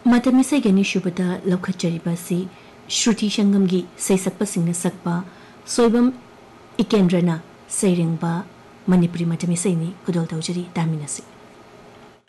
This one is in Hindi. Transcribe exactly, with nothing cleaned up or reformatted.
मतमिसे गनी शुबदा लौखचरिबासी श्रुति संगमगी सैसक्पसिंगना सकपा सोइबम इकेंद्रना सैरेंगबा मणिपुरी मतमिसेनी कुदोल तौजरी तामिनसी।